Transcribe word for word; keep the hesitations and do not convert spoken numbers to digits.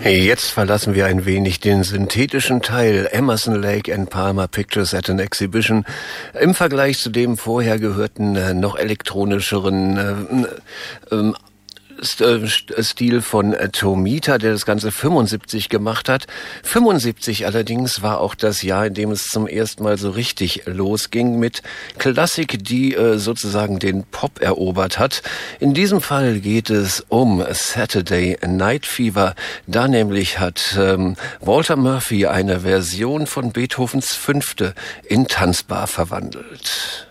Jetzt verlassen wir ein wenig den synthetischen Teil. Emerson, Lake and Palmer Pictures at an Exhibition. Im Vergleich zu dem vorher gehörten, äh, noch elektronischeren äh, äh, Stil von Tomita, der das Ganze fünfundsiebzig gemacht hat. fünfundsiebzig allerdings war auch das Jahr, in dem es zum ersten Mal so richtig losging mit Klassik, die äh, sozusagen den Pop erobert hat. In diesem Fall geht es um Saturday Night Fever. Da nämlich hat ähm, Walter Murphy eine Version von Beethovens Fünfte in tanzbar verwandelt.